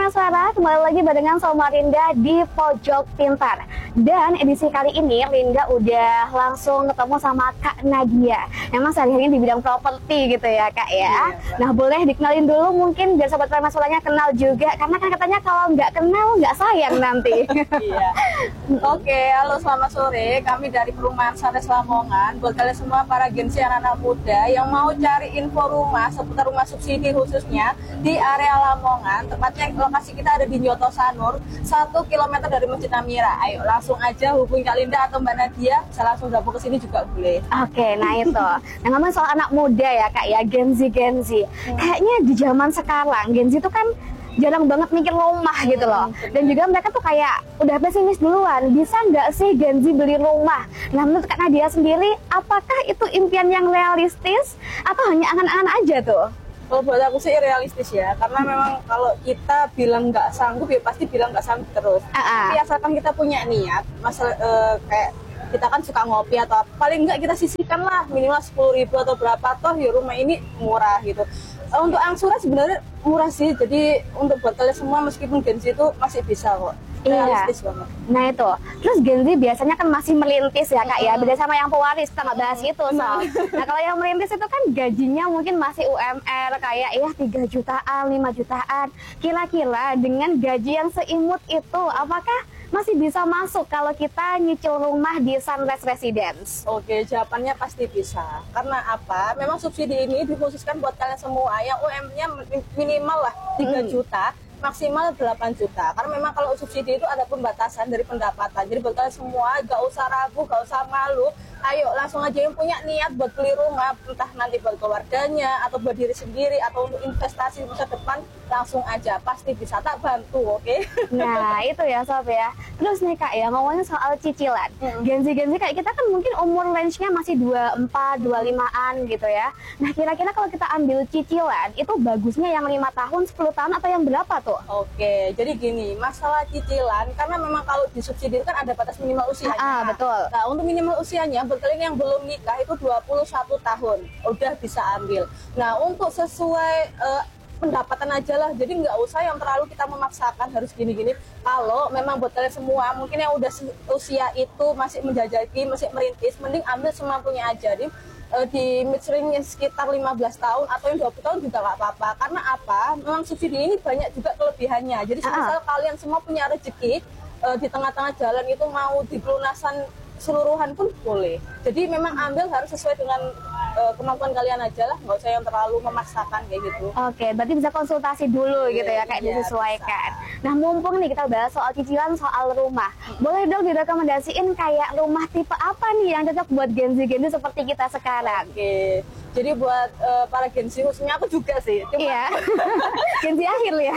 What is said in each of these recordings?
Sarah, kembali lagi barengan sama Linda di Pojok Pintar. Dan edisi kali ini Linda udah langsung ketemu sama Kak Nadia. Memang sehari-harinya di bidang properti gitu ya Kak ya. Nah boleh dikenalin dulu mungkin biar sobat Permasulanya kenal juga. Karena kan katanya kalau nggak kenal nggak sayang nanti. Iya. Oke, halo selamat sore. Kami dari Perumahan Sares Lamongan. Buat kalian semua para agensi anak-anak muda yang mau cari info rumah seputar rumah subsidi khususnya di area Lamongan. Tepatnya lokasi kita ada di Nyoto Sanur, 1 km dari Masjid Amira. Ayo langsung aja hubungi Kak Linda atau Mbak Nadia, bisa langsung gabung ke sini juga boleh. Oke, nah itu. Nah ngomongin soal anak muda ya Kak ya, Gen Z. Kayaknya di zaman sekarang Gen Z itu kan jarang banget mikir rumah gitu loh. Dan juga mereka tuh kayak udah pesimis duluan, bisa nggak sih Gen Z beli rumah? Nah menurut Kak Nadia sendiri, apakah itu impian yang realistis atau hanya angan-angan aja tuh? Kalau buat aku sih realistis ya, karena memang kalau kita bilang nggak sanggup ya pasti bilang nggak sanggup terus. Tapi asalkan kita punya niat, kayak kita kan suka ngopi atau paling nggak kita sisihkan lah minimal 10.000 atau berapa, toh ya rumah ini murah gitu. Untuk angsuran sebenarnya murah sih, jadi untuk buat kalian semua meskipun Gen Z itu masih bisa kok. Realistis banget. Nah itu, terus Gen Z biasanya kan masih merintis ya Kak ya, beda sama yang pewaris, kita nggak bahas itu soal. Nah kalau yang merintis itu kan gajinya mungkin masih UMR kayak ya 3 jutaan, 5 jutaan. Kira-kira dengan gaji yang seimut itu, apakah masih bisa masuk kalau kita nyicil rumah di Sunrise Residence? Oke, jawabannya pasti bisa. Karena apa? Memang subsidi ini dikhususkan buat kalian semua yang UMR-nya minimal lah 3 juta, maksimal 8 juta. Karena memang kalau subsidi itu ada pembatasan dari pendapatan. Jadi buat kalian semua gak usah ragu, gak usah malu. Ayo langsung aja yang punya niat buat beli rumah, entah nanti buat keluarganya atau buat diri sendiri atau untuk investasi masa depan, langsung aja pasti bisa tak bantu, oke? Nah itu ya Sob ya. Terus nih Kak ya, ngomongin soal cicilan. Gen Z kayak kita kan mungkin umur range-nya masih 24, 25-an gitu ya. Nah kira-kira kalau kita ambil cicilan, itu bagusnya yang 5 tahun, 10 tahun atau yang berapa tuh? Oke, jadi gini, masalah cicilan, karena memang kalau disubsidi itu kan ada batas minimal usianya. Betul. Nah untuk minimal usianya, buat kalian yang belum nikah itu 21 tahun, udah bisa ambil. Nah untuk sesuai pendapatan aja lah, jadi nggak usah yang terlalu kita memaksakan harus gini-gini. Kalau memang buat kalian semua mungkin yang udah usia itu masih menjajaki, masih merintis, mending ambil semampunya aja. Jadi di mid-range sekitar 15 tahun atau yang 20 tahun juga nggak apa-apa. Karena apa? Memang subsidi ini banyak juga kelebihannya. Jadi misal kalian semua punya rezeki di tengah-tengah jalan itu mau di pelunasan seluruhan pun boleh. Jadi memang ambil harus sesuai dengan kemampuan kalian aja lah, nggak usah yang terlalu memaksakan kayak gitu. Oke, berarti bisa konsultasi dulu gitu ya, kayak disesuaikan. Bisa. Nah mumpung nih kita bahas soal cicilan, soal rumah, boleh dong direkomendasiin kayak rumah tipe apa nih yang cocok buat Gen Z seperti kita sekarang? Oke, jadi buat para Gen Z, khususnya aku juga sih. Iya. Gen Z akhir ya.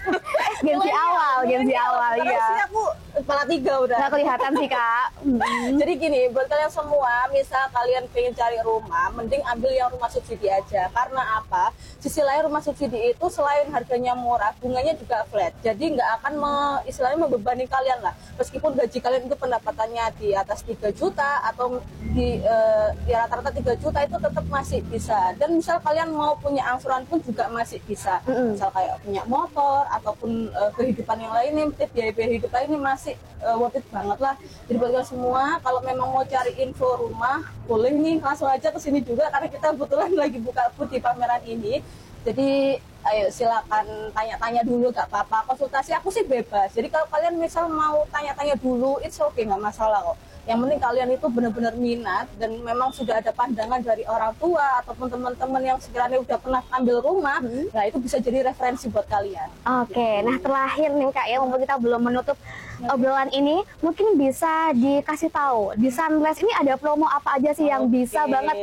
Gen Z awal, iya. Sih aku kepala 3 udah. Nggak kelihatan sih Kak. Jadi gini, buat kalian semua, misal kalian pengen cari rumah, mending ambil yang rumah subsidi aja. Karena apa? Sisi lain rumah subsidi itu selain harganya murah, bunganya juga flat. Jadi nggak akan istilahnya membebani kalian lah. Meskipun gaji kalian itu pendapatannya di atas 3 juta atau di rata-rata 3 juta itu tetap masih bisa. Dan misal kalian mau punya angsuran pun juga masih bisa. Misal kayak punya motor ataupun kehidupan yang lainnya, biaya-biaya hidup lainnya masih worth it banget lah. Jadi buat kalian semua, kalau memang mau cari info rumah, boleh nih langsung aja ke sini juga karena kita kebetulan lagi buka booth di pameran ini. Jadi ayo silakan tanya-tanya dulu, gak apa-apa. Konsultasi aku sih bebas. Jadi kalau kalian misal mau tanya-tanya dulu, it's okay, nggak masalah kok. Yang penting kalian itu benar-benar minat dan memang sudah ada pandangan dari orang tua ataupun teman-teman yang sekiranya udah pernah ambil rumah, nah itu bisa jadi referensi buat kalian. Oke, nah terakhir nih Kak ya, mumpung kita belum menutup obrolan ini, mungkin bisa dikasih tahu di Sunrise ini ada promo apa aja sih yang bisa banget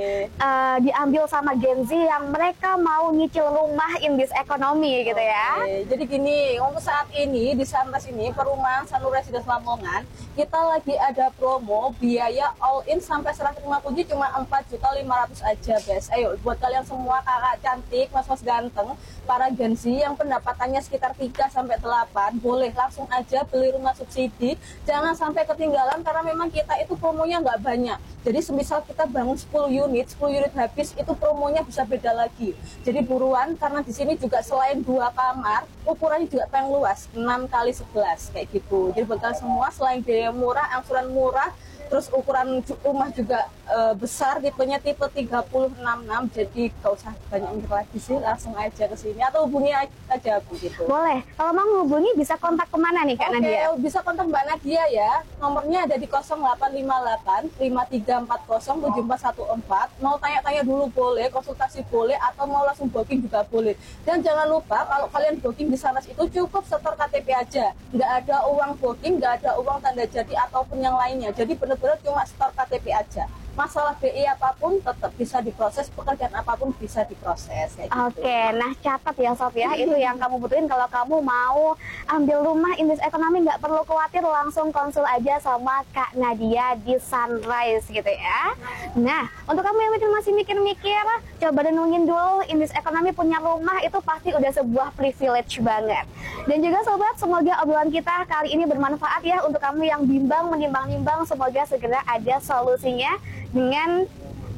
diambil sama Gen Z yang mereka mau nyicil rumah in this economy gitu ya. Jadi gini, untuk saat ini di Sunrise ini Perumahan Sunrise Residence Lamongan kita lagi ada promo biaya all in sampai 150 cuma 4.500.000 aja guys. Ayo buat kalian semua kakak cantik, mas-mas ganteng, para Gen Z yang pendapatannya sekitar 3 sampai 8, boleh langsung aja beli rumah subsidi, jangan sampai ketinggalan karena memang kita itu promonya nggak banyak. Jadi semisal kita bangun 10 unit habis, itu promonya bisa beda lagi. Jadi buruan, karena di sini juga selain 2 kamar, ukurannya juga paling luas, 6x11 kayak gitu. Jadi bakal semua selain biaya murah, angsuran murah, terus ukuran rumah juga besar, tipenya tipe 3066, jadi gak usah banyak mikir lagi sih, langsung aja ke sini atau hubungi aja Bu gitu. Boleh. Kalau mau hubungi bisa kontak kemana nih Kak Nadia? Bisa kontak Mbak Nadia ya. Nomornya ada di 0858 5340 7414. Mau tanya-tanya dulu boleh, konsultasi boleh, atau mau langsung booking juga boleh. Dan jangan lupa kalau kalian booking di Sunrise itu cukup setor KTP aja. Nggak ada uang booking, nggak ada uang tanda jadi ataupun yang lainnya. Jadi benar-benar cuma setor KTP aja. Masalah BI apapun tetap bisa diproses, pekerjaan apapun bisa diproses. Gitu. Oke, nah catat ya Sob ya, itu yang kamu butuhin kalau kamu mau ambil rumah Indus Ekonomi, nggak perlu khawatir, langsung konsul aja sama Kak Nadia di Sunrise gitu ya. Nah, untuk kamu yang masih mikir-mikir, coba renungin dulu, Indus Ekonomi punya rumah itu pasti udah sebuah privilege banget. Dan juga sobat, semoga obrolan kita kali ini bermanfaat ya untuk kamu yang bimbang, menimbang-nimbang, semoga segera ada solusinya dengan